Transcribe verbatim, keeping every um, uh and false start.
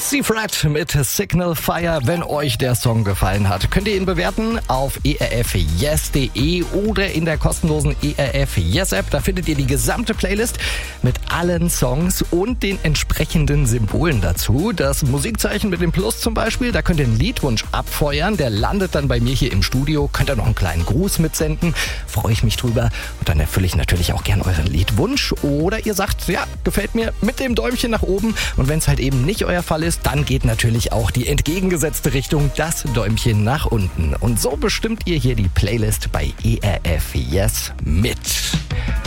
Seafret mit Signal Fire. Wenn euch der Song gefallen hat, könnt ihr ihn bewerten auf e r f yes punkt d e oder in der kostenlosen E R F Yes App. Da findet ihr die gesamte Playlist mit allen Songs und den entsprechenden Symbolen dazu. Das Musikzeichen mit dem Plus zum Beispiel, da könnt ihr einen Liedwunsch abfeuern. Der landet dann bei mir hier im Studio. Könnt ihr noch einen kleinen Gruß mitsenden. Freue ich mich drüber. Und dann erfülle ich natürlich auch gern euren Liedwunsch. Oder ihr sagt, ja, gefällt mir, mit dem Däumchen nach oben. Und wenn es halt eben nicht euer Fall ist, dann geht natürlich auch die entgegengesetzte Richtung, das Däumchen nach unten. Und so bestimmt ihr hier die Playlist bei E R F Yes mit.